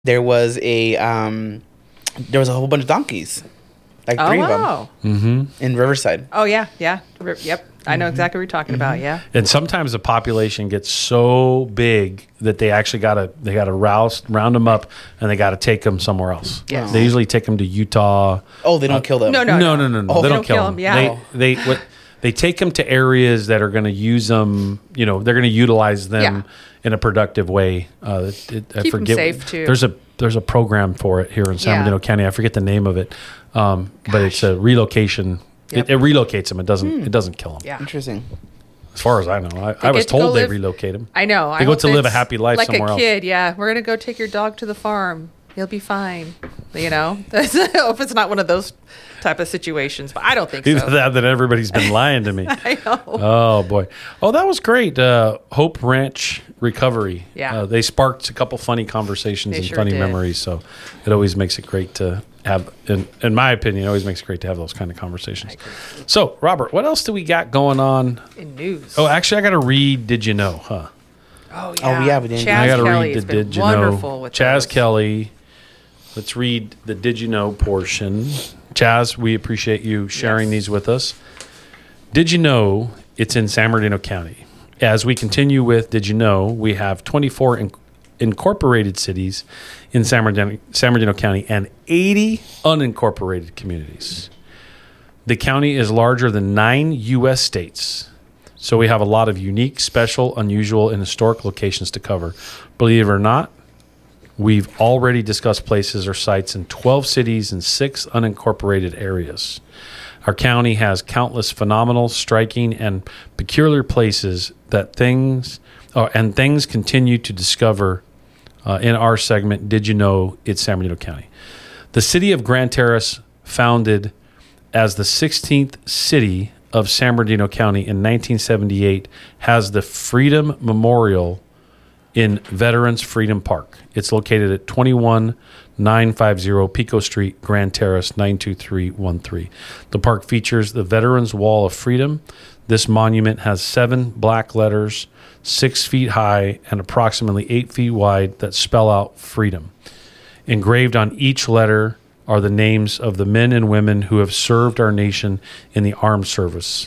there was a whole bunch of donkeys, like three of them, in Riverside. Oh yeah. Yep. I know exactly what you're talking about. Yeah. And sometimes the population gets so big that they actually gotta round them up, and they gotta take them somewhere else. Yes. They usually take them to Utah. Oh, they don't kill them. No. They don't kill them. Yeah. They take them to areas that are going to use them. They're going to utilize them in a productive way. Keep them safe too. There's a program for it here in San Bernardino County. I forget the name of it, but it's a relocation. Yep. It relocates them. It doesn't kill them. Yeah. Interesting. As far as I know, I was told they relocate them. I know. They go to live a happy life like somewhere else. Like a kid, yeah. We're gonna go take your dog to the farm. He'll be fine. If it's not one of those type of situations, but I don't think so. Either that everybody's been lying to me. I know. Oh boy. Oh, that was great. Hope Ranch Recovery. Yeah. They sparked a couple funny conversations and sure funny did. memories. So it always makes it great to have, in my opinion, it always makes it great to have those kind of conversations. So, Robert, what else do we got going on? In news. Oh, actually, I got to read Did You Know, huh? Oh, yeah. Oh, yeah, we didn't. Chaz I got to Kelly read has the been Did You wonderful Know. with Chaz those. Kelly. Let's read the Did You Know portion. Chaz, we appreciate you sharing these with us. Did you know it's in San Bernardino County? As we continue with Did You Know, we have 24 incorporated cities in San Bernardino County and 80 unincorporated communities. The county is larger than 9 U.S. states. So we have a lot of unique, special, unusual, and historic locations to cover. Believe it or not, we've already discussed places or sites in 12 cities and 6 unincorporated areas. Our county has countless phenomenal, striking, and peculiar places that things continue to discover in our segment, Did You Know It's San Bernardino County? The city of Grand Terrace, founded as the 16th city of San Bernardino County in 1978, has the Freedom Memorial in Veterans Freedom Park. It's located at 21950 Pico Street, Grand Terrace, 92313. The park features the Veterans Wall of Freedom. This monument has 7 black letters, 6 feet high and approximately 8 feet wide, that spell out freedom. Engraved on each letter are the names of the men and women who have served our nation in the armed service.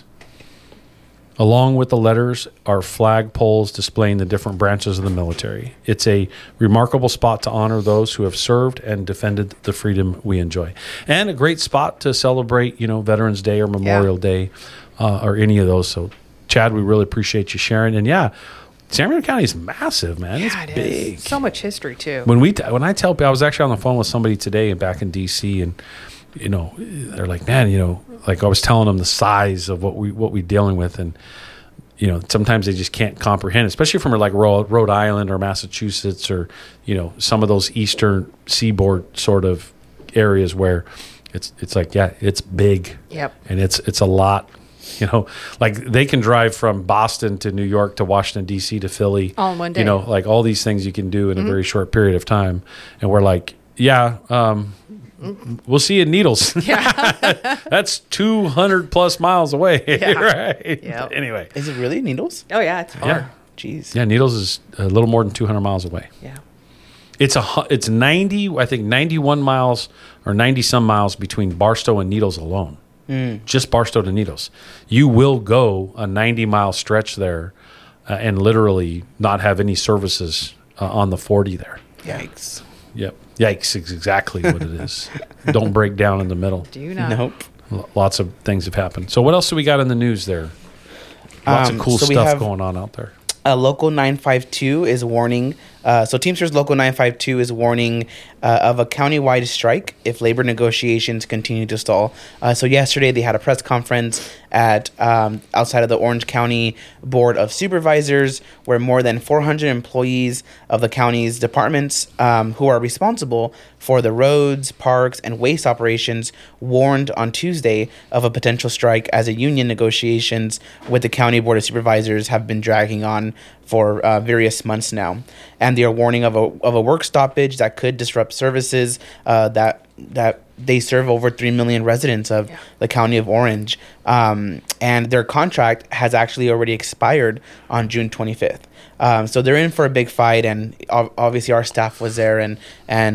Along with the letters are flag poles displaying the different branches of the military. It's a remarkable spot to honor those who have served and defended the freedom we enjoy. And a great spot to celebrate, Veterans Day or Memorial Day or any of those. So, Chad, we really appreciate you sharing. And San Bernardino County is massive, man. It's big. So much history, too. When I tell people, I was actually on the phone with somebody today back in D.C., and they're like, man, like I was telling them the size of what we dealing with, and sometimes they just can't comprehend, especially from like Rhode Island or Massachusetts or some of those eastern seaboard sort of areas where it's like it's big, and it's a lot. Like they can drive from Boston to New York to Washington D.C. to Philly all in one day. Like all these things you can do in a very short period of time, and we're like, we'll see you in Needles. Yeah. That's 200 plus miles away. Yeah. Right. Yep. Anyway. Is it really Needles? Oh, yeah. It's far. Yeah. Jeez. Yeah. Needles is a little more than 200 miles away. Yeah. It's 90, I think 91 miles or 90 some miles between Barstow and Needles alone. Just Barstow to Needles. You will go a 90-mile stretch there and literally not have any services on the 40 there. Yikes. Yep. Yikes is exactly what it is. Don't break down in the middle. Do you not? Nope. Lots of things have happened. So what else do we got in the news there? Lots of cool stuff going on out there. Local 952 is warning. So Teamsters Local 952 is warning of a countywide strike if labor negotiations continue to stall. So yesterday they had a press conference at outside of the Orange County Board of Supervisors, where more than 400 employees of the county's departments who are responsible for the roads, parks, and waste operations warned on Tuesday of a potential strike as a union negotiations with the County Board of Supervisors have been dragging on for various months now. And they are warning of a work stoppage that could disrupt services that they serve over 3 million residents of the county of Orange. And their contract has actually already expired on June 25th. So they're in for a big fight, and obviously our staff was there, and